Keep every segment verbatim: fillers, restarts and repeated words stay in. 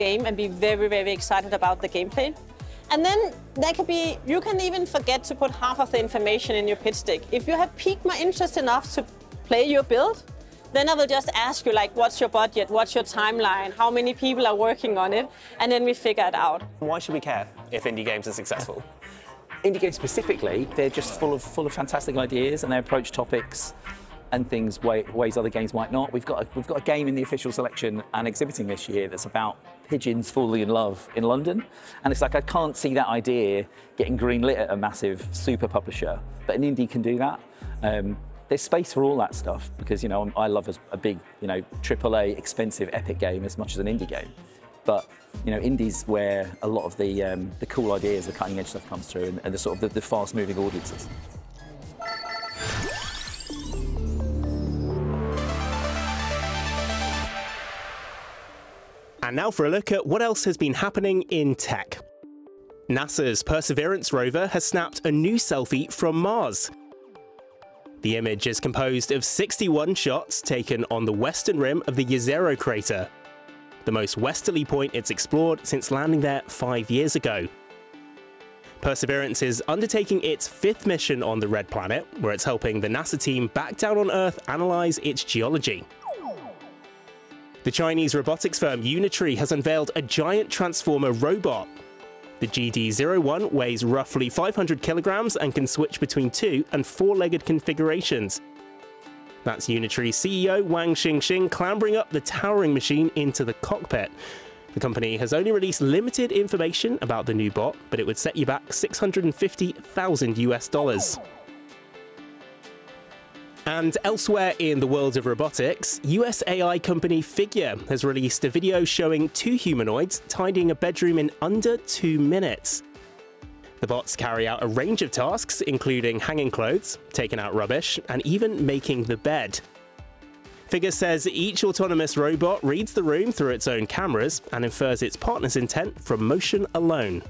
game and be very, very excited about the gameplay. And then there could be, you can even forget to put half of the information in your pitch deck. If you have piqued my interest enough to play your build, then I will just ask you, like, what's your budget? What's your timeline? How many people are working on it? And then we figure it out. Why should we care if indie games are successful? Indie games specifically, they're just full of full of fantastic ideas, and they approach topics and things way, ways other games might not. We've got a, we've got a game in the official selection and exhibiting this year that's about pigeons falling in love in London, and it's like I can't see that idea getting greenlit at a massive super publisher, but an indie can do that. Um, there's space for all that stuff because you know I'm, I love a, a big you know triple A expensive epic game as much as an indie game, but you know indies where a lot of the um, the cool ideas, the cutting edge stuff comes through, and, and the sort of the, the fast moving audiences. And now for a look at what else has been happening in tech. NASA's Perseverance rover has snapped a new selfie from Mars. The image is composed of sixty-one shots taken on the western rim of the Jezero crater, the most westerly point it's explored since landing there five years ago. Perseverance is undertaking its fifth mission on the Red Planet, where it's helping the NASA team back down on Earth analyze its geology. The Chinese robotics firm Unitree has unveiled a giant transformer robot. The G D zero one weighs roughly five hundred kilograms and can switch between two and four-legged configurations. That's Unitree C E O Wang Xingxing clambering up the towering machine into the cockpit. The company has only released limited information about the new bot, but it would set you back six hundred fifty thousand US dollars. And elsewhere in the world of robotics, U S A I company Figure has released a video showing two humanoids tidying a bedroom in under two minutes. The bots carry out a range of tasks, including hanging clothes, taking out rubbish, and even making the bed. Figure says each autonomous robot reads the room through its own cameras and infers its partner's intent from motion alone.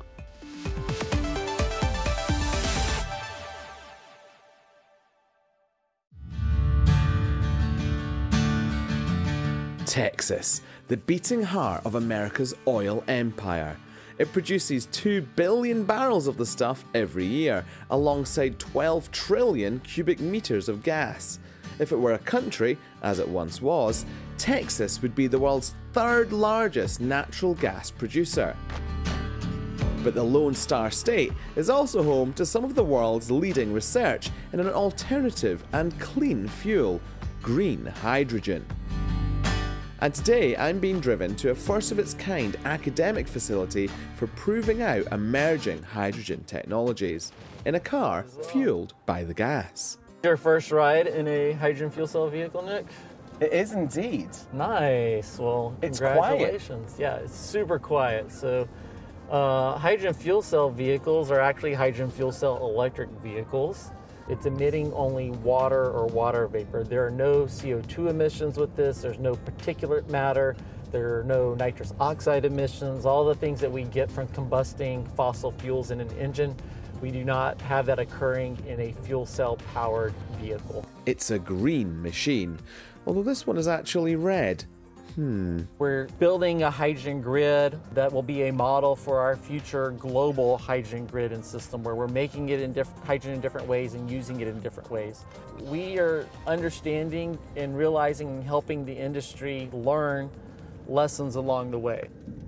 Texas, the beating heart of America's oil empire. It produces two billion barrels of the stuff every year, alongside twelve trillion cubic meters of gas. If it were a country, as it once was, Texas would be the world's third largest natural gas producer. But the Lone Star State is also home to some of the world's leading research in an alternative and clean fuel, green hydrogen. And today I'm being driven to a first-of-its-kind academic facility for proving out emerging hydrogen technologies in a car fueled by the gas. Your first ride in a hydrogen fuel cell vehicle, Nick? It is indeed. Nice. Well, it's congratulations. Quiet. Yeah, it's super quiet. So, uh, hydrogen fuel cell vehicles are actually hydrogen fuel cell electric vehicles. It's emitting only water or water vapor. There are no C O two emissions with this. There's no particulate matter. There are no nitrous oxide emissions. All the things that we get from combusting fossil fuels in an engine, we do not have that occurring in a fuel cell powered vehicle. It's a green machine, although this one is actually red. Hmm. We're building a hydrogen grid that will be a model for our future global hydrogen grid and system, where we're making it in different hydrogen in different ways and using it in different ways. We are understanding and realizing and helping the industry learn lessons along the way.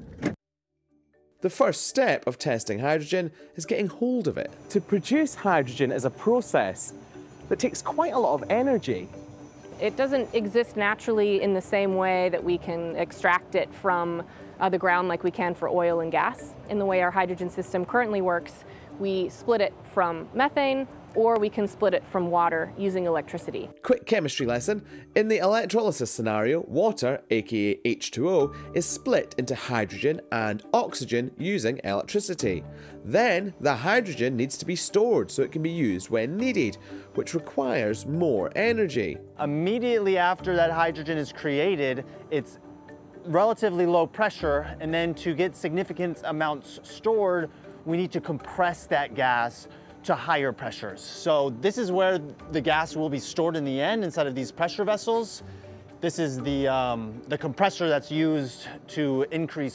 The first step of testing hydrogen is getting hold of it. To produce hydrogen is a process that takes quite a lot of energy. It doesn't exist naturally in the same way that we can extract it from uh, the ground like we can for oil and gas. In the way our hydrogen system currently works, we split it from methane, or we can split it from water using electricity. Quick chemistry lesson. In the electrolysis scenario, water, aka H two O, is split into hydrogen and oxygen using electricity. Then, the hydrogen needs to be stored so it can be used when needed, which requires more energy. Immediately after that hydrogen is created, it's relatively low pressure, and then to get significant amounts stored, we need to compress that gas to higher pressures. So this is where the gas will be stored in the end, inside of these pressure vessels. This is the, um, the compressor that's used to increase